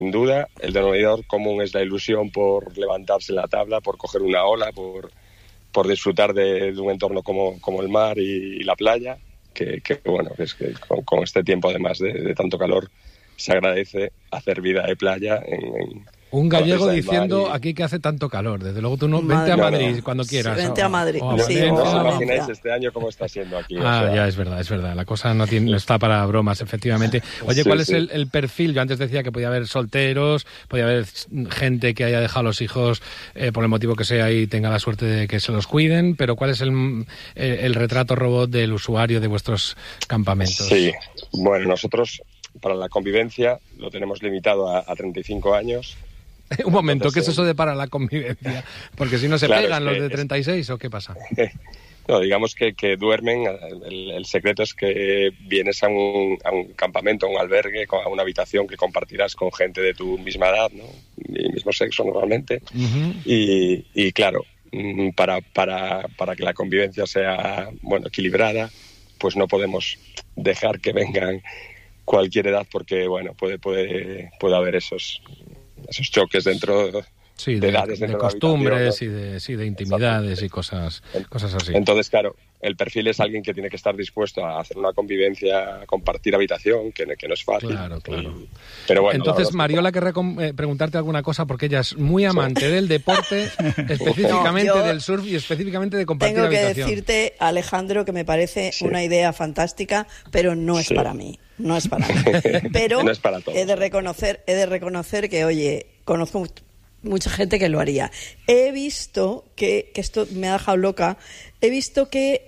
sin duda. El denominador común es la ilusión por levantarse en la tabla, por coger una ola, por disfrutar de un entorno como el mar y la playa, que bueno, es que con este tiempo además de tanto calor se agradece hacer vida de playa en un gallego diciendo aquí que hace tanto calor. Desde luego tú vente a Madrid cuando quieras. Vente a Madrid. No os imagináis este año cómo está siendo aquí. Ya es verdad. La cosa no está para bromas, efectivamente. Oye, ¿cuál es el perfil? Yo antes decía que podía haber solteros, podía haber gente que haya dejado a los hijos por el motivo que sea y tenga la suerte de que se los cuiden, pero ¿cuál es el retrato robot del usuario de vuestros campamentos? Sí, bueno, nosotros para la convivencia lo tenemos limitado a 35 años. Un momento, entonces, ¿qué es eso de para la convivencia? Porque si no se pegan los de 36, ¿o qué pasa? No, digamos que duermen. El secreto es que vienes a un campamento, a un albergue, a una habitación que compartirás con gente de tu misma edad, ¿no? Y mismo sexo normalmente. Uh-huh. Y claro, para que la convivencia sea, bueno, equilibrada, pues no podemos dejar que vengan cualquier edad porque, bueno, puede haber esos choques dentro de edades, de costumbres, ¿no? y de intimidades y cosas así. Entonces, claro, el perfil es alguien que tiene que estar dispuesto a hacer una convivencia, a compartir habitación, que no es fácil. Claro. Pero bueno, entonces, Mariola querrá preguntarte alguna cosa porque ella es muy amante del deporte, específicamente del surf y específicamente de compartir habitación. Tengo que decirte, Alejandro, que me parece una idea fantástica, pero no es para mí. No es para mí. Pero no es para todos. He de reconocer que, oye, conozco mucha gente que lo haría. He visto que esto me ha dejado loca. He visto que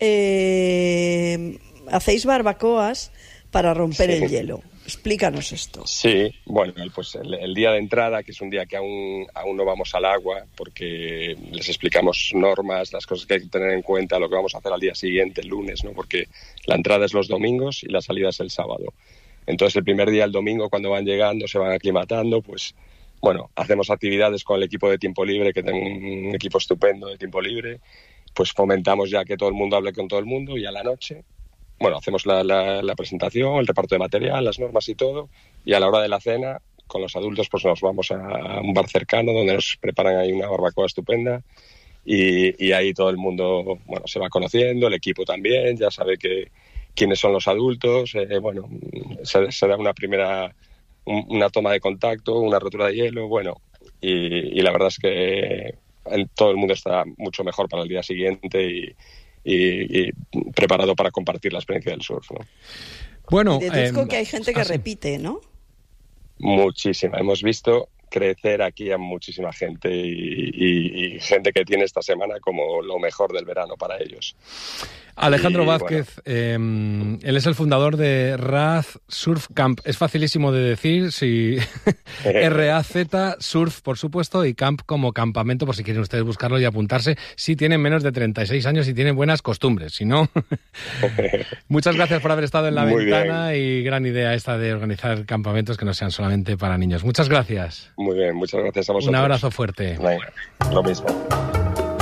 hacéis barbacoas para romper el hielo. Explícanos esto. Sí, bueno, pues el día de entrada, que es un día que aún no vamos al agua, porque les explicamos normas, las cosas que hay que tener en cuenta, lo que vamos a hacer al día siguiente, el lunes, ¿no? Porque la entrada es los domingos y la salida es el sábado. Entonces, el primer día, el domingo, cuando van llegando, se van aclimatando, pues, bueno, hacemos actividades con el equipo de tiempo libre, que tengo un equipo estupendo de tiempo libre, pues fomentamos ya que todo el mundo hable con todo el mundo y a la noche, bueno, hacemos la presentación, el reparto de material, las normas y todo, y a la hora de la cena, con los adultos, pues nos vamos a un bar cercano donde nos preparan ahí una barbacoa estupenda y ahí todo el mundo, bueno, se va conociendo, el equipo también, ya sabe quiénes son los adultos, bueno, se da una toma de contacto, una rotura de hielo, bueno, y la verdad es que todo el mundo está mucho mejor para el día siguiente y preparado para compartir la experiencia del surf, ¿no? Bueno, deduzco que hay gente que repite, ¿no? Muchísima. Hemos visto crecer aquí a muchísima gente y gente que tiene esta semana como lo mejor del verano para ellos. Alejandro Vázquez, bueno. Él es el fundador de Raz Surf Camp. Es facilísimo de decir, si R-A-Z, surf por supuesto, y camp como campamento, por si quieren ustedes buscarlo y apuntarse, si tienen menos de 36 años y tienen buenas costumbres. Si no, muchas gracias por haber estado en la ventana bien. Y gran idea esta de organizar campamentos que no sean solamente para niños. Muchas gracias. Muy bien, muchas gracias a vosotros. Un abrazo fuerte. Lo mismo.